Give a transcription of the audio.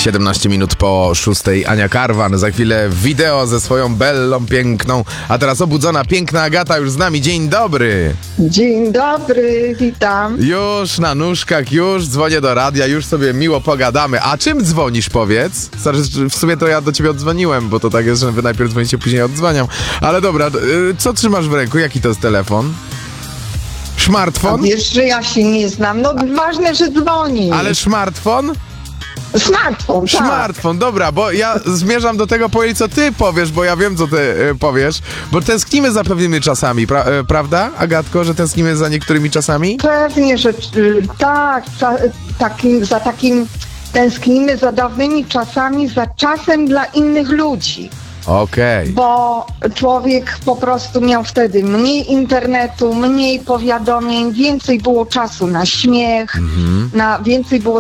17 minut po 6. Ania Karwan. Za chwilę wideo ze swoją Bellą piękną. A teraz obudzona, piękna Agata już z nami. Dzień dobry. Dzień dobry, witam. Już na nóżkach, już dzwonię do radia, już sobie miło pogadamy. A czym dzwonisz, powiedz? W sumie to ja do ciebie oddzwoniłem, bo to tak jest, że wy najpierw dzwonicie, później odzwaniam. Ale dobra, co trzymasz w ręku? Jaki to jest telefon? Smartfon? Wiesz, że ja się nie znam. No ważne, że dzwoni. Ale smartfon? Smartfon, tak. Smartfon, dobra, bo ja zmierzam do tego, powiedz, co ty powiesz, bo ja wiem, co ty powiesz, bo tęsknimy za pewnymi czasami, prawda, Agatko, że tęsknimy za niektórymi czasami? Pewnie, że tak, za takim tęsknimy za dawnymi czasami, za czasem dla innych ludzi. Okej. Bo człowiek po prostu miał wtedy mniej internetu, mniej powiadomień, więcej było czasu na śmiech, więcej było